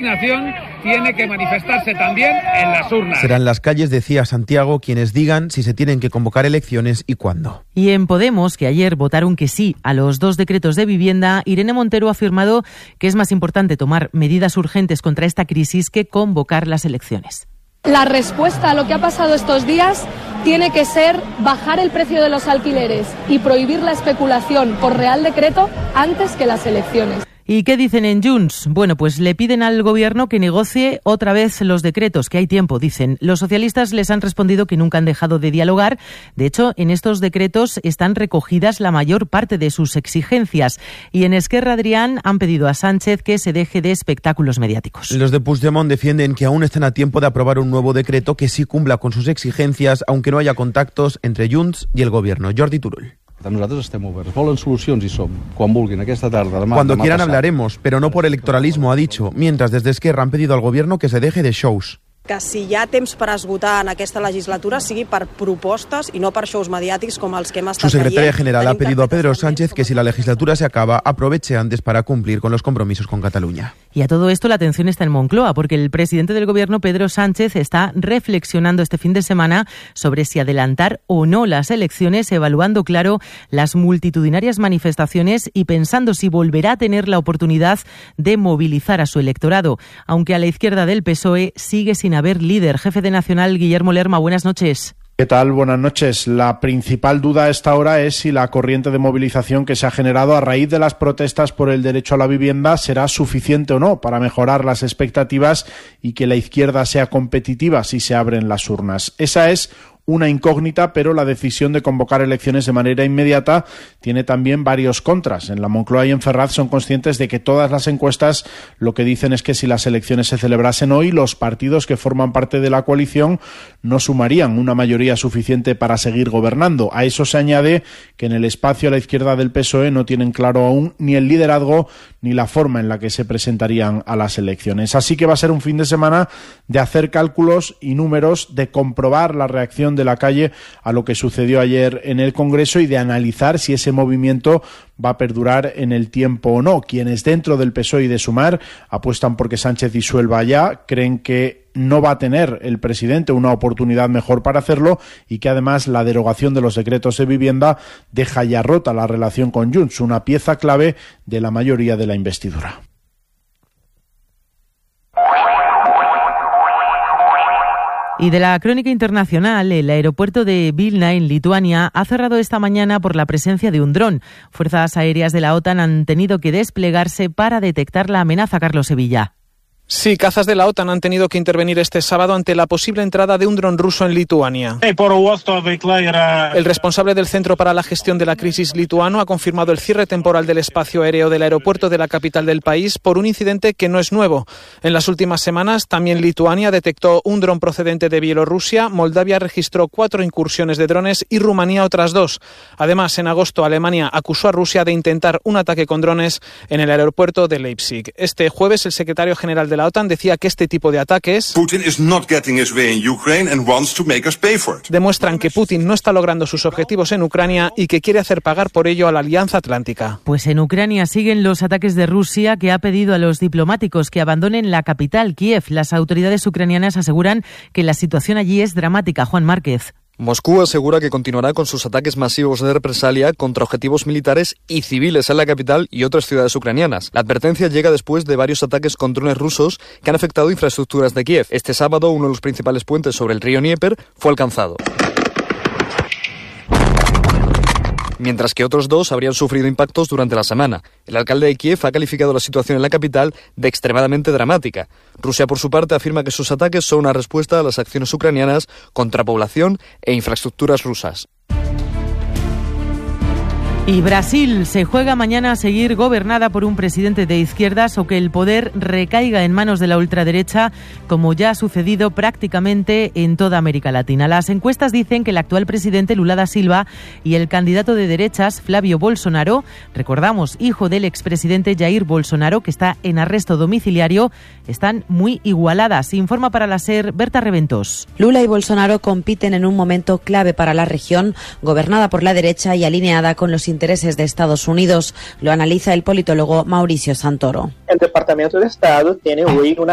indignación tiene que manifestarse también en las urnas. Serán las calles, decía Santiago, quienes digan si se tienen que convocar elecciones y cuándo. Y en Podemos, que ayer votaron que sí a los 2 decretos de vivienda, Irene Montero ha afirmado que es más importante tomar medidas urgentes contra esta crisis que convocar las elecciones. La respuesta a lo que ha pasado estos días tiene que ser bajar el precio de los alquileres y prohibir la especulación por Real Decreto antes que las elecciones. ¿Y qué dicen en Junts? Bueno, pues le piden al gobierno que negocie otra vez los decretos, que hay tiempo, dicen. Los socialistas les han respondido que nunca han dejado de dialogar. De hecho, en estos decretos están recogidas la mayor parte de sus exigencias. Y en Esquerra Adrián han pedido a Sánchez que se deje de espectáculos mediáticos. Los de Puigdemont defienden que aún están a tiempo de aprobar un nuevo decreto que sí cumpla con sus exigencias, aunque no haya contactos entre Junts y el gobierno. Jordi Turull. Nosaltres estem oberts. Volen solucions i som. Quan vulguin, aquesta tarda, demà. Cuando quieran hablaremos, pero no por electoralismo, ha dicho. Mientras desde Esquerra han pedido al gobierno que se deje de shows. Que si hi ha temps per esgotar en aquesta legislatura sigui per propostes i no per shows mediàtics com els que hem estat Su secretaria general ha pedido a Pedro Sánchez que si la legislatura se acaba, aproveche antes para cumplir con los compromisos con Cataluña. Y a todo esto la atención está en Moncloa, porque el presidente del gobierno, Pedro Sánchez, está reflexionando este fin de semana sobre si adelantar o no las elecciones, evaluando, claro, las multitudinarias manifestaciones y pensando si volverá a tener la oportunidad de movilizar a su electorado, aunque a la izquierda del PSOE sigue sin haber líder. Jefe de Nacional, Guillermo Lerma, buenas noches. ¿Qué tal? Buenas noches. La principal duda a esta hora es si la corriente de movilización que se ha generado a raíz de las protestas por el derecho a la vivienda será suficiente o no para mejorar las expectativas y que la izquierda sea competitiva si se abren las urnas. Esa es una incógnita, pero la decisión de convocar elecciones de manera inmediata tiene también varios contras. En la Moncloa y en Ferraz son conscientes de que todas las encuestas lo que dicen es que si las elecciones se celebrasen hoy, los partidos que forman parte de la coalición no sumarían una mayoría suficiente para seguir gobernando. A eso se añade que en el espacio a la izquierda del PSOE no tienen claro aún ni el liderazgo ni la forma en la que se presentarían a las elecciones. Así que va a ser un fin de semana de hacer cálculos y números, de comprobar la reacción de la calle a lo que sucedió ayer en el Congreso y de analizar si ese movimiento va a perdurar en el tiempo o no. Quienes dentro del PSOE y de Sumar apuestan porque Sánchez disuelva ya, creen que no va a tener el presidente una oportunidad mejor para hacerlo y que además la derogación de los decretos de vivienda deja ya rota la relación con Junts, una pieza clave de la mayoría de la investidura. Y de la crónica internacional, el aeropuerto de Vilna, en Lituania, ha cerrado esta mañana por la presencia de un dron. Fuerzas aéreas de la OTAN han tenido que desplegarse para detectar la amenaza. Carlos Sevilla. Sí, cazas de la OTAN han tenido que intervenir este sábado ante la posible entrada de un dron ruso en Lituania. El responsable del Centro para la Gestión de la Crisis lituano ha confirmado el cierre temporal del espacio aéreo del aeropuerto de la capital del país por un incidente que no es nuevo. En las últimas semanas, también Lituania detectó un dron procedente de Bielorrusia, Moldavia registró 4 incursiones de drones y Rumanía otras 2. Además, en agosto, Alemania acusó a Rusia de intentar un ataque con drones en el aeropuerto de Leipzig. Este jueves, el secretario general de la OTAN decía que este tipo de ataques demuestran que Putin no está logrando sus objetivos en Ucrania y que quiere hacer pagar por ello a la Alianza Atlántica. Pues en Ucrania siguen los ataques de Rusia, que ha pedido a los diplomáticos que abandonen la capital, Kiev. Las autoridades ucranianas aseguran que la situación allí es dramática. Juan Márquez. Moscú asegura que continuará con sus ataques masivos de represalia contra objetivos militares y civiles en la capital y otras ciudades ucranianas. La advertencia llega después de varios ataques con drones rusos que han afectado infraestructuras de Kiev. Este sábado, uno de los principales puentes sobre el río Dnieper fue alcanzado, mientras que otros 2 habrían sufrido impactos durante la semana. El alcalde de Kiev ha calificado la situación en la capital de extremadamente dramática. Rusia, por su parte, afirma que sus ataques son una respuesta a las acciones ucranianas contra población e infraestructuras rusas. Y Brasil se juega mañana a seguir gobernada por un presidente de izquierdas o que el poder recaiga en manos de la ultraderecha, como ya ha sucedido prácticamente en toda América Latina. Las encuestas dicen que el actual presidente Lula da Silva y el candidato de derechas Flávio Bolsonaro, recordamos, hijo del expresidente Jair Bolsonaro, que está en arresto domiciliario, están muy igualadas. Informa para la SER Berta Reventos. Lula y Bolsonaro compiten en un momento clave para la región, gobernada por la derecha y alineada con los intereses de Estados Unidos. Lo analiza el politólogo Mauricio Santoro. El Departamento de Estado tiene hoy una